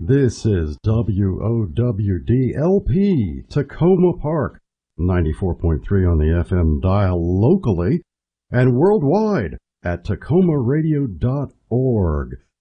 This is WOWDLP, Tacoma Park, 94.3 on the FM dial locally and worldwide at tacomaradio.org.